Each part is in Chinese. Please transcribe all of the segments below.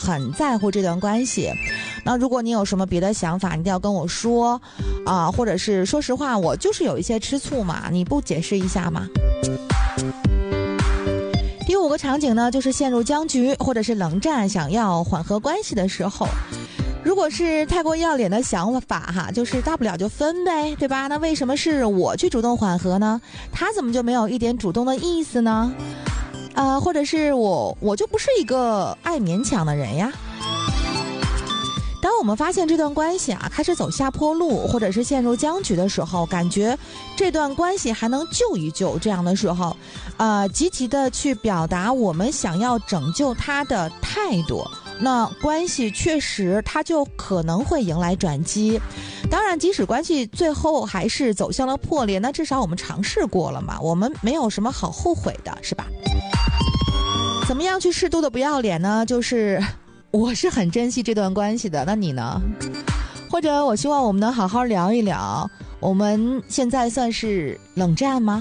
很在乎这段关系。那如果你有什么别的想法，你一定要跟我说或者是说实话，我就是有一些吃醋嘛，你不解释一下吗？第5个场景呢，就是陷入僵局或者是冷战，想要缓和关系的时候。如果是太过要脸的想法就是大不了就分呗，对吧？那为什么是我去主动缓和呢？他怎么就没有一点主动的意思呢？或者是我就不是一个爱勉强的人呀。当我们发现这段关系开始走下坡路，或者是陷入僵局的时候，感觉这段关系还能救一救，这样的时候积极的去表达我们想要拯救他的态度，那关系确实它就可能会迎来转机。当然即使关系最后还是走向了破裂，那至少我们尝试过了嘛，我们没有什么好后悔的，是吧？怎么样去适度的不要脸呢？就是我是很珍惜这段关系的，那你呢？或者我希望我们能好好聊一聊，我们现在算是冷战吗？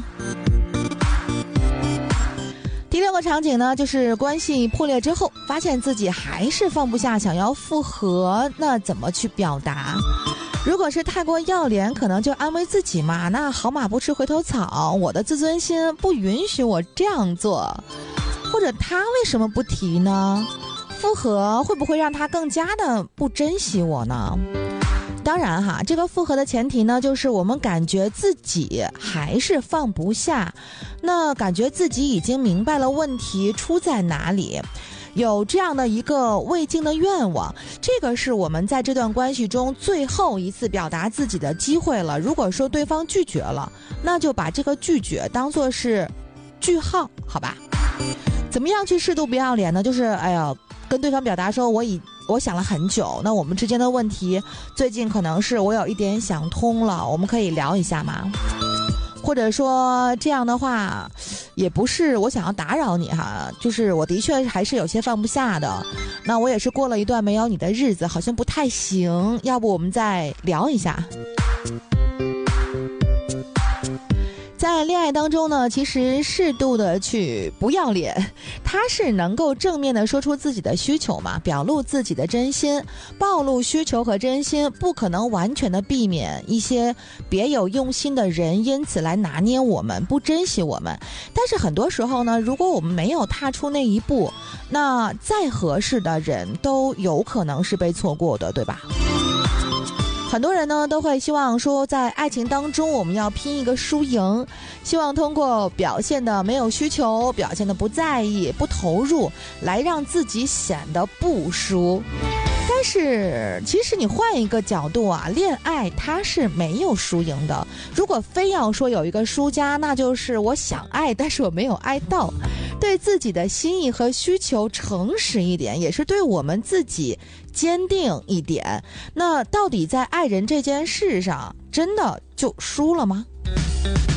第6个场景呢，就是关系破裂之后，发现自己还是放不下，想要复合，那怎么去表达？如果是太过要脸，可能就安慰自己嘛，那好马不吃回头草，我的自尊心不允许我这样做。或者他为什么不提呢？复合会不会让他更加的不珍惜我呢？当然这个复合的前提呢，就是我们感觉自己还是放不下，那感觉自己已经明白了问题出在哪里，有这样的一个未尽的愿望，这个是我们在这段关系中最后一次表达自己的机会了。如果说对方拒绝了，那就把这个拒绝当作是句号，好吧？怎么样去适度不要脸呢？就是跟对方表达说我想了很久，那我们之间的问题最近可能是我有一点想通了，我们可以聊一下吗？或者说这样的话也不是我想要打扰你就是我的确还是有些放不下的，那我也是过了一段没有你的日子，好像不太行，要不我们再聊一下。在恋爱当中呢，其实适度的去不要脸，它是能够正面的说出自己的需求嘛，表露自己的真心，暴露需求和真心，不可能完全的避免一些别有用心的人因此来拿捏我们，不珍惜我们。但是很多时候呢，如果我们没有踏出那一步，那再合适的人都有可能是被错过的，对吧？很多人呢都会希望说，在爱情当中我们要拼一个输赢，希望通过表现的没有需求，表现的不在意、不投入，来让自己显得不输。但是其实你换一个角度恋爱它是没有输赢的。如果非要说有一个输家，那就是我想爱，但是我没有爱到。对自己的心意和需求诚实一点，也是对我们自己坚定一点。那到底在爱人这件事上，真的就输了吗？